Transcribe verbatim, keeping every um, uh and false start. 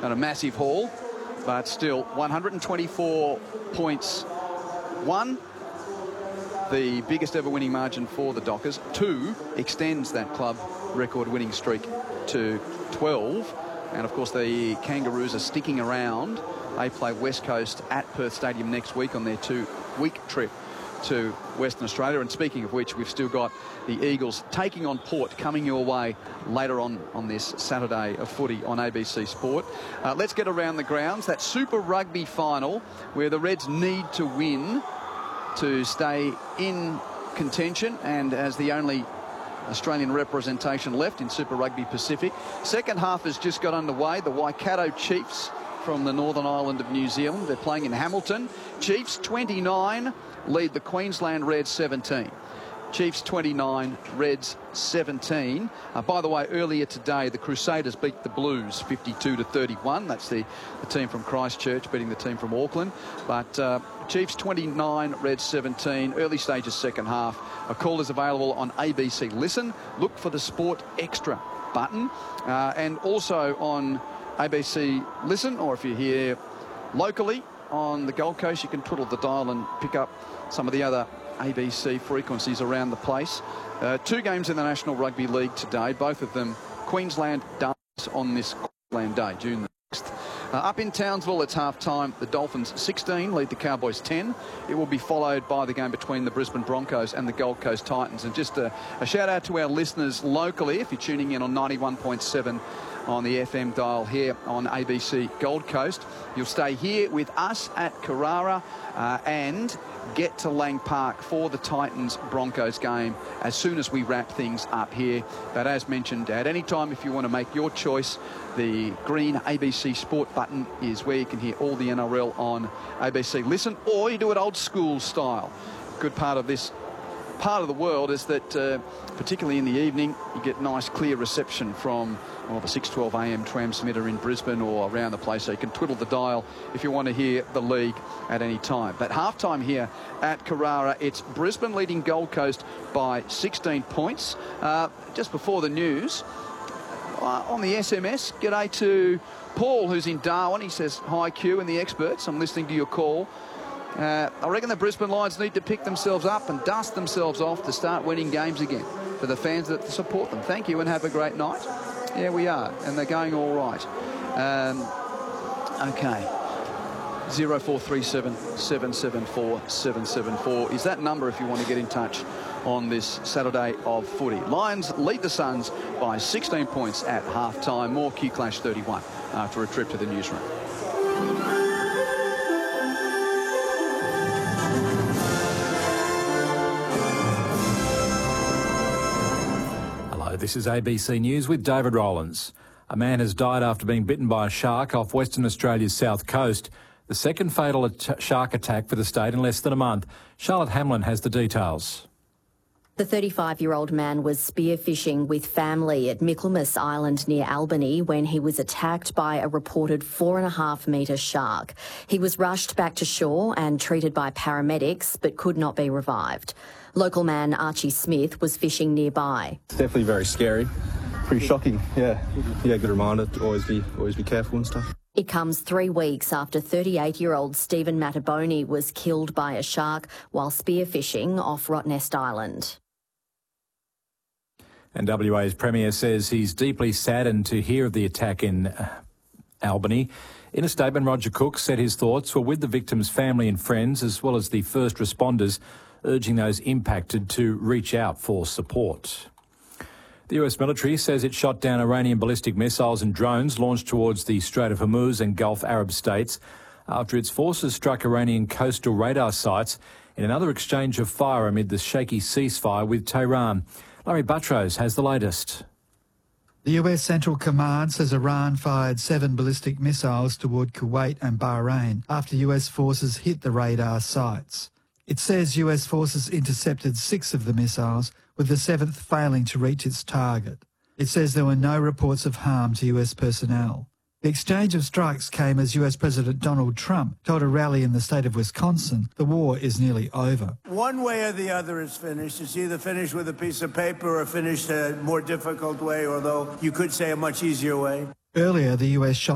and a massive haul, but still one hundred twenty-four points won, the biggest ever winning margin for the Dockers. Two extends that club record winning streak to twelve. And of course the Kangaroos are sticking around. They play West Coast at Perth Stadium next week on their two-week trip to Western Australia. And speaking of which, we've still got the Eagles taking on Port coming your way later on on this Saturday of footy on A B C Sport. Uh, let's get around the grounds. That Super Rugby final where the Reds need to win to stay in contention and as the only Australian representation left in Super Rugby Pacific. Second half has just got underway. The Waikato Chiefs from the Northern Island of New Zealand. They're playing in Hamilton. Chiefs twenty-nine lead the Queensland Reds seventeen. Chiefs twenty-nine, Reds seventeen. Uh, by the way, earlier today, the Crusaders beat the Blues fifty-two to thirty-one. That's the, the team from Christchurch beating the team from Auckland. But uh, Chiefs twenty-nine, Reds seventeen. Early stages second half. A call is available on A B C Listen. Look for the Sport Extra button. Uh, and also on A B C Listen, or if you're here locally on the Gold Coast, you can twiddle the dial and pick up some of the other A B C frequencies around the place. Uh, two games in the National Rugby League today, both of them Queensland dance on this Queensland Day, June the sixth. Uh, up in Townsville, it's half-time. The Dolphins sixteen lead the Cowboys ten. It will be followed by the game between the Brisbane Broncos and the Gold Coast Titans. And just a, a shout-out to our listeners locally, if you're tuning in on ninety-one point seven on the F M dial here on A B C Gold Coast. You'll stay here with us at Carrara uh, and get to Lang Park for the Titans-Broncos game as soon as we wrap things up here. But as mentioned, at any time, if you want to make your choice, the green A B C Sport button is where you can hear all the N R L on A B C Listen, or you do it old school style. Good part of this part of the world is that, uh, particularly in the evening, you get nice clear reception from well, the six twelve A M transmitter in Brisbane or around the place, so you can twiddle the dial if you want to hear the league at any time. But halftime here at Carrara, it's Brisbane leading Gold Coast by sixteen points. Uh, just before the news, uh, on the S M S, g'day to Paul, who's in Darwin. He says, hi Q and the experts, I'm listening to your call. Uh, I reckon the Brisbane Lions need to pick themselves up and dust themselves off to start winning games again for the fans that support them. Thank you and have a great night. Yeah, we are, and they're going all right. Um, okay. zero four three seven, seven seven four, seven seven four is that number if you want to get in touch on this Saturday of footy. Lions lead the Suns by sixteen points at half-time. More Q Clash thirty-one after a trip to the newsroom. This is A B C News with David Rowlands. A man has died after being bitten by a shark off Western Australia's south coast. The second fatal at- shark attack for the state in less than a month. Charlotte Hamlin has the details. The thirty-five-year-old man was spearfishing with family at Michaelmas Island near Albany when he was attacked by a reported four and a half metre shark. He was rushed back to shore and treated by paramedics but could not be revived. Local man Archie Smith was fishing nearby. It's definitely very scary, pretty shocking, yeah. Yeah, good reminder to always be, always be careful and stuff. It comes three weeks after thirty-eight-year-old Stephen Mataboni was killed by a shark while spearfishing off Rottnest Island. And W A's Premier says he's deeply saddened to hear of the attack in uh, Albany. In a statement, Roger Cook said his thoughts were with the victim's family and friends as well as the first responders, urging those impacted to reach out for support. The U S military says it shot down Iranian ballistic missiles and drones launched towards the Strait of Hormuz and Gulf Arab states after its forces struck Iranian coastal radar sites in another exchange of fire amid the shaky ceasefire with Tehran. Larry Buttrose has the latest. The U S Central Command says Iran fired seven ballistic missiles toward Kuwait and Bahrain after U S forces hit the radar sites. It says U S forces intercepted six of the missiles, with the seventh failing to reach its target. It says there were no reports of harm to U S personnel. The exchange of strikes came as U S President Donald Trump told a rally in the state of Wisconsin the war is nearly over. One way or the other is finished. It's either finished with a piece of paper or finished a more difficult way, although you could say a much easier way. Earlier, the U S shot